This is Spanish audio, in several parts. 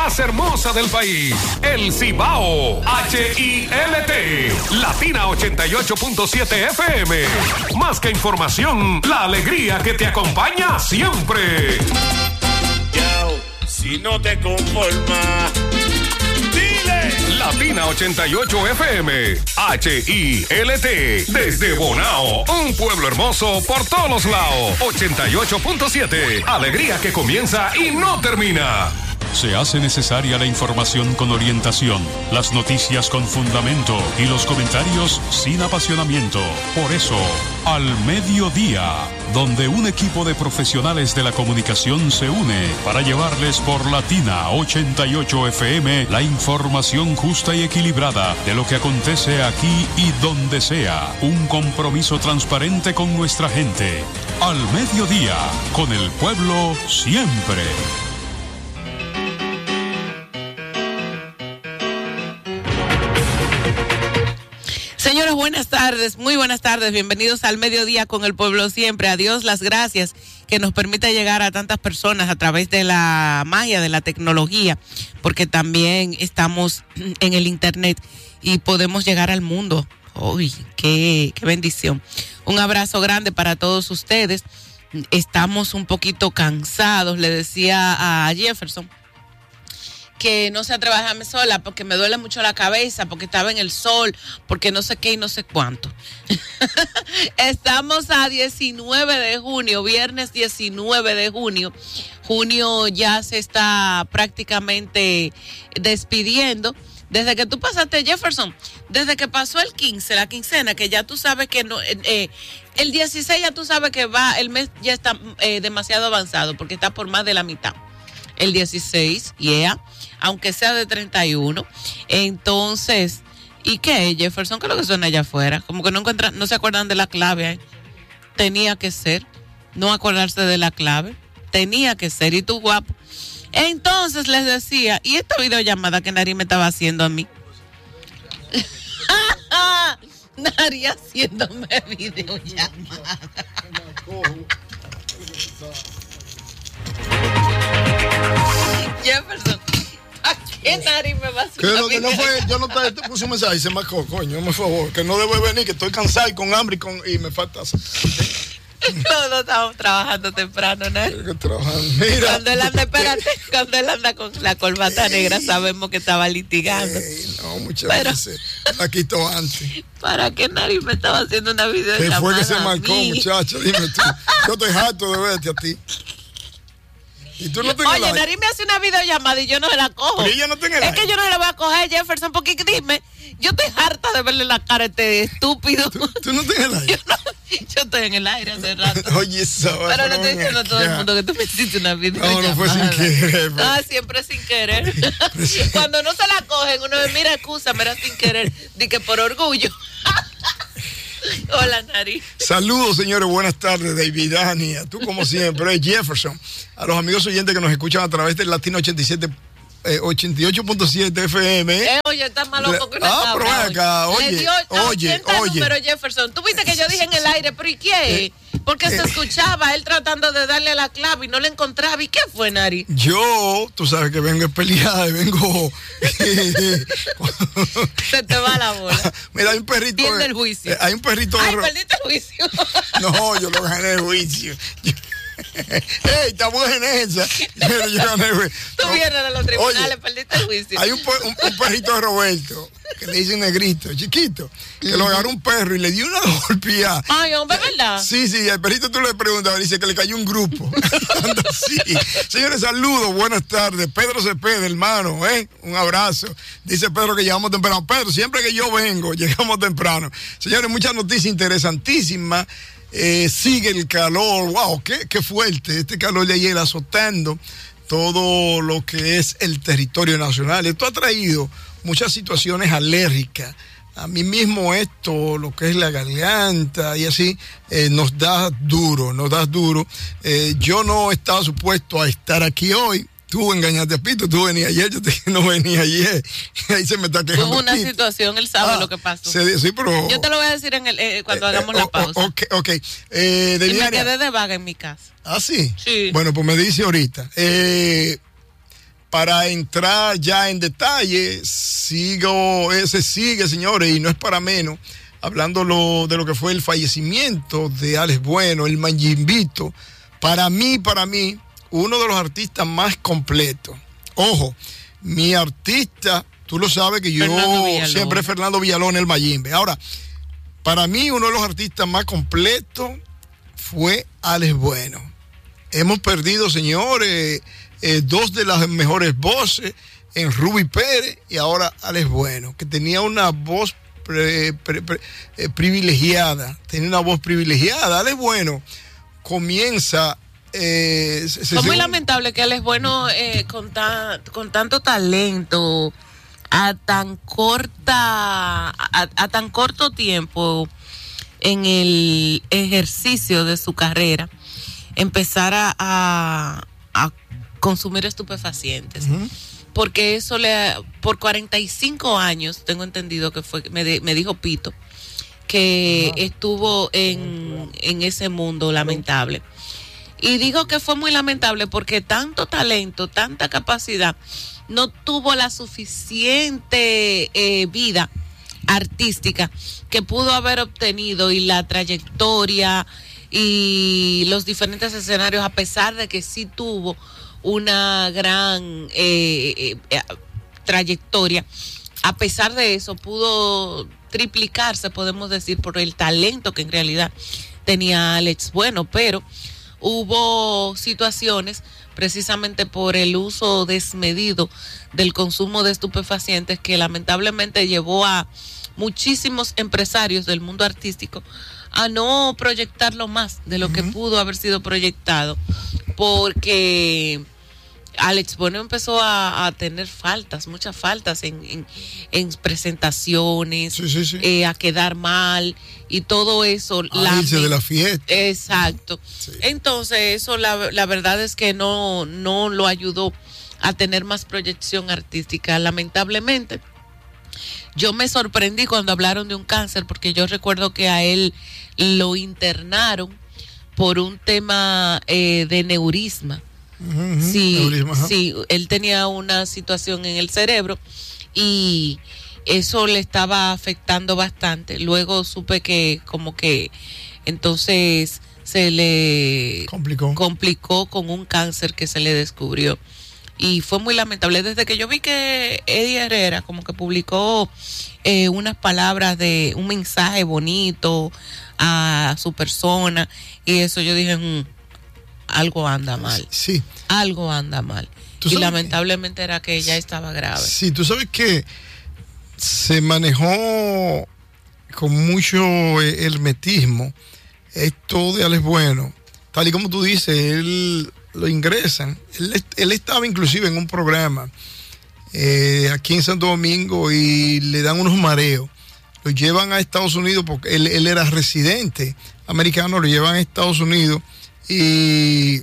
más hermosa del país, el Cibao. HILT, Latina 88.7 FM. Más que información, la alegría que te acompaña siempre. Yo, si no te conformas, dile. Latina 88 FM, HILT, desde Bonao, un pueblo hermoso por todos los lados. 88.7, alegría que comienza y no termina. Se hace necesaria la información con orientación, las noticias con fundamento y los comentarios sin apasionamiento. Por eso, Al Mediodía, donde un equipo de profesionales de la comunicación se une para llevarles por Latina 88 FM la información justa y equilibrada de lo que acontece aquí y donde sea. Un compromiso transparente con nuestra gente. Al Mediodía, con el pueblo siempre. Señores, buenas tardes, muy buenas tardes, bienvenidos al Mediodía con el pueblo siempre. A Dios las gracias que nos permite llegar a tantas personas a través de la magia de la tecnología, porque también estamos en el internet y podemos llegar al mundo. ¡Uy, qué bendición! Un abrazo grande para todos ustedes. Estamos un poquito cansados, le decía a Jefferson que no se atreva a dejarme sola porque me duele mucho la cabeza, porque estaba en el sol, porque no sé qué y no sé cuánto. Estamos a 19 de junio, viernes 19 de junio. Junio ya se está prácticamente despidiendo. Desde que tú pasaste, Jefferson, desde que pasó el 15, la quincena, que ya tú sabes que no, el 16 ya tú sabes que el mes ya está demasiado avanzado, porque está por más de la mitad. El 16, aunque sea de 31. Entonces, ¿y qué, Jefferson? ¿Qué es lo que suena allá afuera? Como que no se acuerdan de la clave. Tenía que ser. No acordarse de la clave. Tenía que ser. Y tú, guapo. Entonces les decía, ¿y esta videollamada que Nari me estaba haciendo a mí? Nari haciéndome videollamada. Jefferson, ¿a qué Nari me va a hacer? Que lo que no fue, yo no te puse un mensaje y se marcó, coño, por favor, que no debo venir, que estoy cansado y con hambre y me falta. No estamos trabajando temprano, ¿no? Mira. Cuando él anda, cuando él anda con la corbata negra, sabemos que estaba litigando. No, muchas veces la quito antes. ¿Para qué Nari me estaba haciendo una videollamada? ¿Qué fue que se marcó, muchacho? Dime tú. Yo estoy harto de verte a ti. Y tú no te Oye, Nari me hace una videollamada y yo no se la cojo. Pero ella no tiene Es que yo no se la voy a coger, Jefferson, porque dime, yo estoy harta de verle la cara a este estúpido. ¿Tú no tienes el aire? Yo estoy en el aire hace rato. Oye, eso. Pero no estoy diciendo a todo el mundo que tú me hiciste una videollamada. No fue sin querer. Ah, siempre sin querer. Cuando no se la cogen, uno me mira, excúsame, era sin querer. Di que por orgullo. Hola, Nari. Saludos, señores, buenas tardes, David Dania. Tú, como siempre, Jefferson. A los amigos oyentes que nos escuchan a través del Latino 88.7 FM. Oye, está más loco que una pero ven acá, oye. Pero Jefferson, tú viste que yo dije en el aire, pero ¿y qué? Porque se escuchaba él tratando de darle a la clave y no le encontraba. ¿Y qué fue, Nari? Yo, tú sabes que vengo a pelear, vengo... Se te va la bola. Mira, hay un perrito... Pierde el juicio. Hay un perrito... Ay, perdiste el juicio. No, yo lo gané el juicio. ¡Ey, estamos en esa! Tú vienes de los tribunales, perdiste el juicio. Hay un perrito de Roberto, que le dicen negrito, chiquito, que lo agarró un perro y le dio una golpeada. Ay, hombre, ¿verdad? Sí, al perrito tú le preguntas, dice que le cayó un grupo. Sí. Señores, saludos, buenas tardes. Pedro Cepeda, hermano, un abrazo. Dice Pedro que llegamos temprano. Pedro, siempre que yo vengo, llegamos temprano. Señores, muchas noticias interesantísimas. Sigue el calor, wow, qué fuerte, este calor de ayer azotando todo lo que es el territorio nacional. Esto ha traído muchas situaciones alérgicas. A mí mismo esto, lo que es la garganta y así, nos da duro. Yo no estaba supuesto a estar aquí hoy. Tú engañaste a Pito, tú venías ayer, yo te dije no venía ayer. Ahí se me está quejando. Hubo una situación, él sabe lo que pasó. Sí, pero... Yo te lo voy a decir cuando hagamos la pausa. Ok. Y me quedé de vaga en mi casa. ¿Ah, sí? Sí. Bueno, pues me dice ahorita. Para entrar ya en detalle, se sigue, señores, y no es para menos, hablando de lo que fue el fallecimiento de Alex Bueno, el Manjimbito. Para mí, uno de los artistas más completos. Ojo, mi artista, tú lo sabes que yo siempre es Fernando Villalón, el Mayimbe. Ahora, para mí uno de los artistas más completos fue Alex Bueno. Hemos perdido, señores, dos de las mejores voces en Ruby Pérez y ahora Alex Bueno, que tenía una voz privilegiada. Tenía una voz privilegiada. Alex Bueno comienza... Fue muy lamentable que Alex Bueno, con tanto talento, a tan corto tiempo en el ejercicio de su carrera, empezara a consumir estupefacientes. Uh-huh. Porque eso por 45 años, tengo entendido que fue, me dijo Pito, que estuvo en ese mundo lamentable. Y digo que fue muy lamentable porque tanto talento, tanta capacidad, no tuvo la suficiente vida artística que pudo haber obtenido, y la trayectoria y los diferentes escenarios, a pesar de que sí tuvo una gran trayectoria. A pesar de eso, pudo triplicarse, podemos decir, por el talento que en realidad tenía Alex Bueno, pero hubo situaciones, precisamente por el uso desmedido del consumo de estupefacientes, que lamentablemente llevó a muchísimos empresarios del mundo artístico a no proyectarlo más de lo que pudo haber sido proyectado, porque Alex Bueno empezó a tener muchas faltas en presentaciones, sí. A quedar mal y todo eso. Irse de la fiesta. Exacto. Sí. Entonces eso la verdad es que no lo ayudó a tener más proyección artística, lamentablemente. Yo me sorprendí cuando hablaron de un cáncer, porque yo recuerdo que a él lo internaron por un tema de neurisma. Sí, él tenía una situación en el cerebro y eso le estaba afectando bastante. Luego supe que como que entonces se le complicó con un cáncer que se le descubrió. Y fue muy lamentable. Desde que yo vi que Eddie Herrera como que publicó unas palabras de un mensaje bonito a su persona y eso, yo dije, algo anda mal. Sí. Algo anda mal. Y lamentablemente era que ella estaba grave. Sí, tú sabes que se manejó con mucho hermetismo esto de Alex Bueno. Tal y como tú dices, él lo ingresan. Él estaba inclusive en un programa aquí en Santo Domingo y le dan unos mareos. Lo llevan a Estados Unidos porque él era residente americano, lo llevan a Estados Unidos y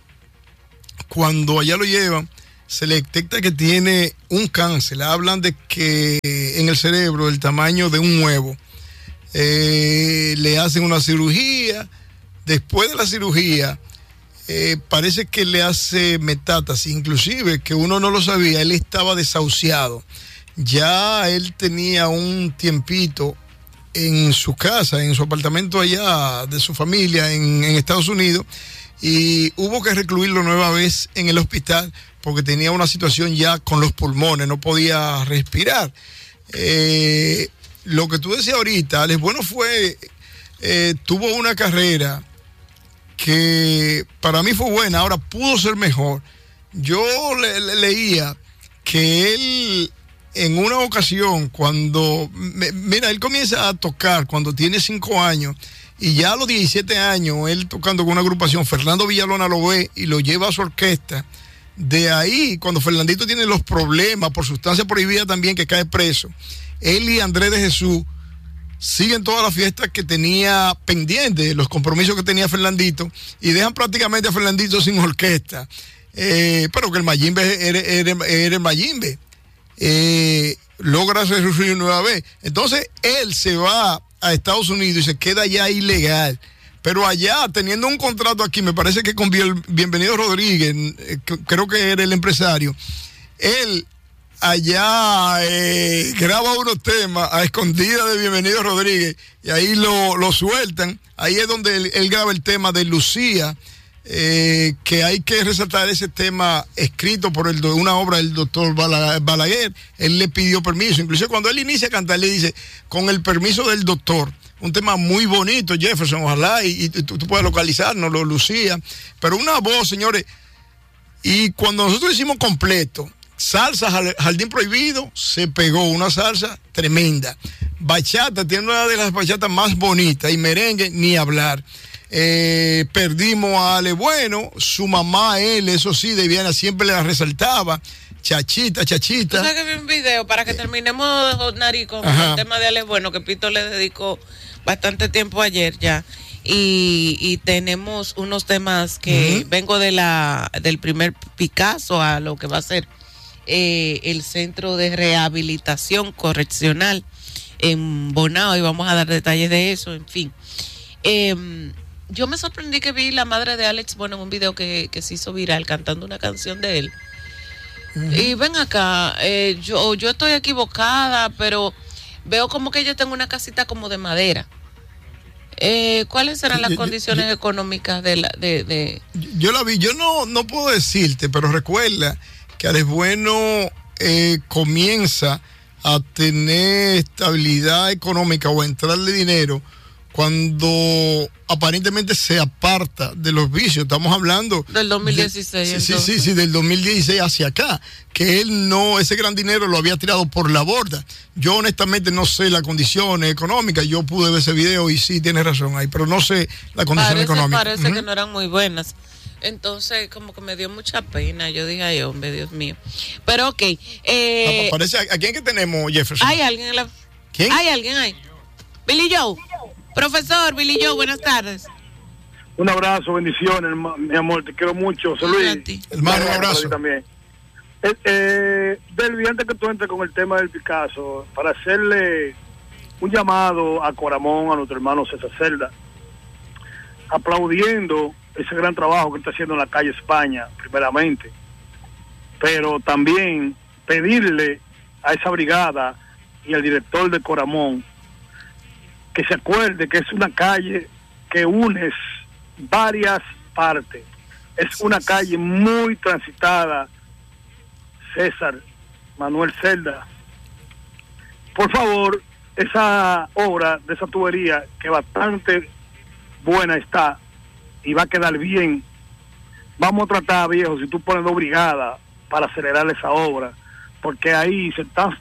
cuando allá lo llevan se le detecta que tiene un cáncer. Le hablan de que en el cerebro del tamaño de un huevo. Le hacen una cirugía. Después de la cirugía parece que le hace metástasis, inclusive que uno no lo sabía, él estaba desahuciado. Ya él tenía un tiempito en su casa, en su apartamento allá de su familia en Estados Unidos, y hubo que recluirlo nueva vez en el hospital porque tenía una situación ya con los pulmones, no podía respirar. Lo que tú decías ahorita, Alex Bueno tuvo una carrera que para mí fue buena, ahora pudo ser mejor. Yo leía que él en una ocasión, cuando él comienza a tocar cuando tiene 5 años, y ya a los 17 años él tocando con una agrupación, Fernando Villalona lo ve y lo lleva a su orquesta. De ahí, cuando Fernandito tiene los problemas por sustancia prohibida también, que cae preso, él y Andrés de Jesús siguen todas las fiestas que tenía pendientes, los compromisos que tenía Fernandito, y dejan prácticamente a Fernandito sin orquesta. Pero que el Mayimbe era el Mayimbe. Logra resurgir nueva vez. Entonces él se va a Estados Unidos y se queda allá ilegal. Pero allá, teniendo un contrato aquí, me parece que con Bienvenido Rodríguez, creo que era el empresario, él allá graba unos temas a escondidas de Bienvenido Rodríguez y ahí lo sueltan. Ahí es donde él graba el tema de Lucía, que hay que resaltar ese tema escrito por una obra del doctor Balaguer. Él le pidió permiso, incluso cuando él inicia a cantar le dice, con el permiso del doctor. Un tema muy bonito, Jefferson, ojalá y tú puedas localizarnos, Lucía, pero una voz, señores. Y cuando nosotros hicimos completo, salsa Jardín Prohibido, se pegó una salsa tremenda. Bachata, tiene una de las bachatas más bonitas, y merengue, ni hablar. Perdimos a Ale Bueno, su mamá, él, eso sí, de Viana siempre la resaltaba. Chachita. ¿Tú sabes que vi un video para que terminemos de jornar con el tema de Ale Bueno, que Pito le dedicó bastante tiempo ayer ya? Y tenemos unos temas que vengo del primer Picasso a lo que va a ser el Centro de Rehabilitación Correccional en Bonao, y vamos a dar detalles de eso, en fin. Yo me sorprendí que vi la madre de Alex Bueno en un video que se hizo viral cantando una canción de él. Y ven acá, yo estoy equivocada, pero veo como que ella tiene una casita como de madera. ¿Cuáles serán las condiciones económicas de? Yo la vi, yo no puedo decirte, pero recuerda que Alex Bueno comienza a tener estabilidad económica o a entrarle dinero cuando aparentemente se aparta de los vicios. Estamos hablando del 2016. Sí, del 2016 hacia acá, que él ese gran dinero lo había tirado por la borda. Yo honestamente no sé las condiciones económicas, yo pude ver ese video y sí, tienes razón ahí, pero no sé las condiciones económicas. Parece que no eran muy buenas. Entonces, como que me dio mucha pena. Yo dije, ay, hombre, Dios mío. Pero, ok. Parece, ¿a quién que tenemos, Jefferson? ¿Hay alguien en la... ¿Quién? ¿Hay alguien ahí? Billy Joe. Profesor Billy Joe, buenas tardes. Un abrazo, bendiciones, mi amor, te quiero mucho. Soy Luis. Hermano, un abrazo. También. Delvi, antes que tú entres con el tema del Picasso, para hacerle un llamado a Coramón, a nuestro hermano César Cerda, aplaudiendo ese gran trabajo que está haciendo en la calle España, primeramente, pero también pedirle a esa brigada y al director de Coramón que se acuerde que es una calle que une varias partes. Es una calle muy transitada, César Manuel Cerda. Por favor, esa obra de esa tubería, que bastante buena está y va a quedar bien, vamos a tratar, viejo, si tú pones dos brigadas para acelerar esa obra, porque ahí se está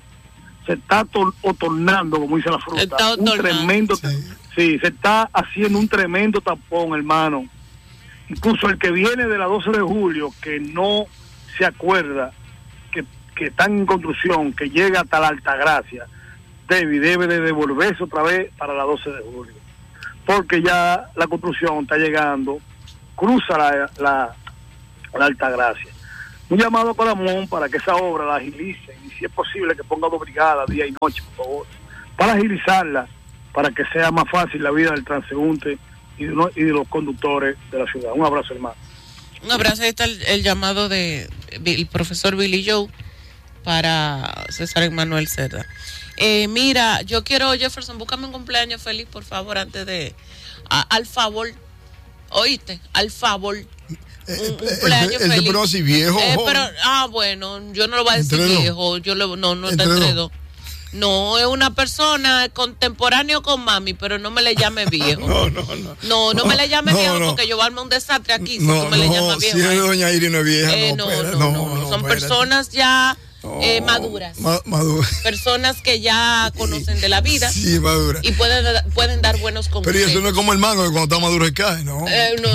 tornando, como dice la fruta, un tremendo, sí, se está haciendo un tremendo tapón, hermano. Incluso el que viene de la 12 de julio, que no se acuerda que están en construcción, que llega hasta la Altagracia, debe de devolverse otra vez para la 12 de julio, porque ya la construcción está llegando, cruza la Altagracia. Un llamado a Coramón para que esa obra la agilicen, y si es posible que ponga dos brigadas día y noche, por favor, para agilizarla, para que sea más fácil la vida del transeúnte y de los conductores de la ciudad. Un abrazo, hermano. Un abrazo. Ahí está el llamado del profesor Billy Joe para César Emanuel Cerda. Mira, yo quiero, Jefferson, búscame un cumpleaños feliz, por favor, antes de... al favor, oíste, al favor. Un cumpleaños feliz. Pero así viejo. Bueno, yo no lo voy a decir viejo. No está entre dos. No, es una persona contemporáneo con mami, pero no me le llame viejo. No me le llame viejo porque yo voy a armar un desastre aquí si tú me le llamas viejo. Si es doña Irina vieja, no. Son personas ya maduras. Personas que ya conocen de la vida. Sí, maduras. Y pueden dar buenos consejos. Pero eso no es como el mango, que cuando está maduro cae, ¿no?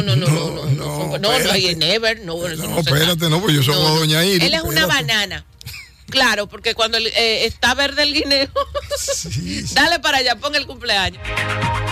No, hay never. No, espérate, no, pues yo soy como doña Irina. Él es una banana. Claro, porque cuando está verde el guineo, sí. Dale para allá, pon el cumpleaños.